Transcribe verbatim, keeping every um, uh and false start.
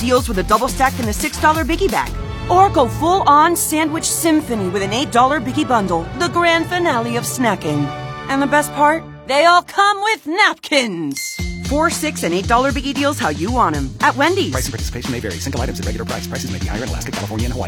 deals with a double stack and a six dollar Biggie Bag. Or go full-on Sandwich Symphony with an eight dollar Biggie Bundle, the grand finale of snacking. And the best part? They all come with napkins! Four, six, and eight dollar Biggie deals how you want them. At Wendy's. Price and participation may vary. Single items at regular price. Prices may be higher in Alaska, California, and Hawaii.